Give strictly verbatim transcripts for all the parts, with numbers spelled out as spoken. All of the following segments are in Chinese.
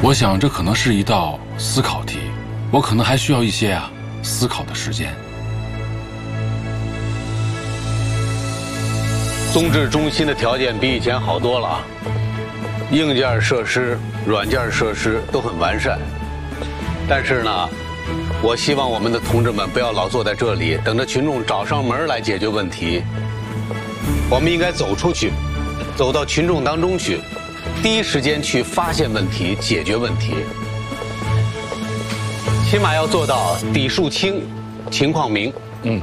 我想这可能是一道思考题，我可能还需要一些啊思考的时间。 综治中心的条件比以前好多了啊，硬件设施、软件设施都很完善。但是呢，我希望我们的同志们不要老坐在这里，等着群众找上门来解决问题。我们应该走出去，走到群众当中去。 第一时间去发现问题、解决问题，起码要做到底数清、情况明。 嗯，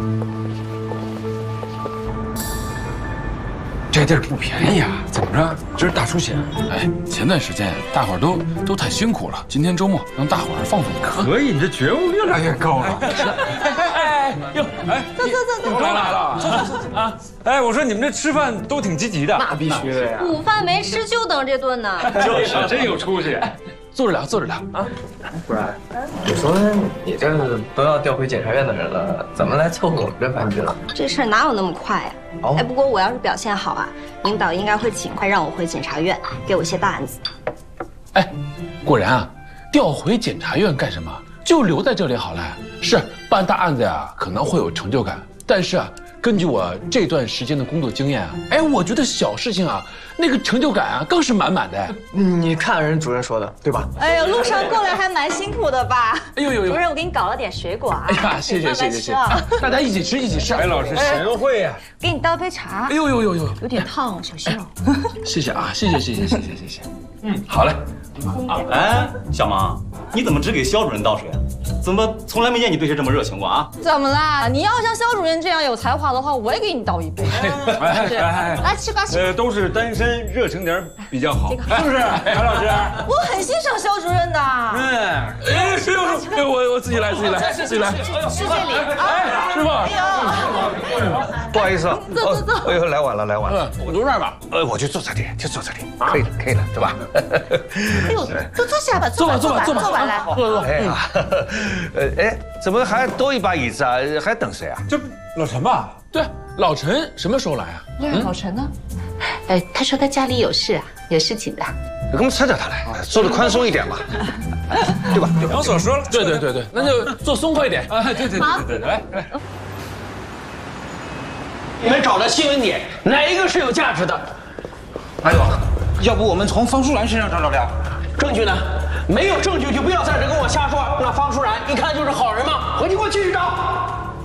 这地儿不便宜啊，怎么着？这是大出血？ 哎，前段时间大伙儿都都太辛苦了，今天周末让大伙儿放松。 可以，你这觉悟越来越高了。 哎哟，哎， 走走走走， 都来了，走走走啊！哎，我说你们这吃饭都挺积极的， 那必须的呀。 午饭没吃就等这顿呢。 就是真有出息。 坐着聊，坐着聊啊。 不然，你说你这都要调回检察院的人了，怎么来凑合我们这班级了？ 这事儿哪有那么快呀？ 哦哎，不过我要是表现好啊，领导应该会尽快让我回检察院，给我一些大案子。 哎，果然啊，调回检察院干什么？就留在这里好了。是办大案子呀，可能会有成就感，但是啊，根据我这段时间的工作经验啊，哎，我觉得小事情啊，那个成就感啊，更是满满的。 你看人主任说的对吧？ 哎呦，路上过来还蛮辛苦的吧？ 哎呦呦呦！ 主任，我给你搞了点水果啊。 哎呀，谢谢谢谢谢谢，大家一起吃一起吃。 白老师贤惠呀！ 给你倒杯茶。 哎呦呦呦呦， 有点烫，小心哦。 谢谢啊，谢谢谢谢谢谢谢谢。嗯，好嘞。 哎，小芒，你怎么只给肖主任倒水啊？怎么从来没见你对谁这么热情过啊？ 怎么啦？你要像肖主任这样有才华的话，我也给你倒一杯。 哎哎来吃吧，吃。 呃，都是单身，热情点比较好，是不是，白老师？ 我很欣赏肖主任的。 嗯， 哎，师傅，我我自己来，自己来，自己来。 是这里。 哎，师傅。 哎呦， 不好意思， 走走走。 哎呦，来晚了，来晚了。 我留这儿吧。 呃，我就坐这里，就坐这里，可以了，可以了，对吧？ 哎呦，坐坐下吧， 坐吧，坐吧，坐吧， 坐吧，来。 坐坐。 哎呀，呃，哎，怎么还多一把椅子啊？还等谁啊？ 这老陈吧？ 对，老陈什么时候来啊？ 对，老陈呢？ 呃，他说他家里有事啊，有事情的。 给我们扯着他来，坐的宽松一点嘛，对吧？ 有所说了。 对对对对，那就坐松快一点。 啊，对对对对对，来来。 你们找的新闻点哪一个是有价值的？ 哎呦，要不我们从方淑兰身上找找料？ 证据呢？没有证据就不要在这跟我瞎说。那方淑然一看就是好人嘛，回去给我继续找。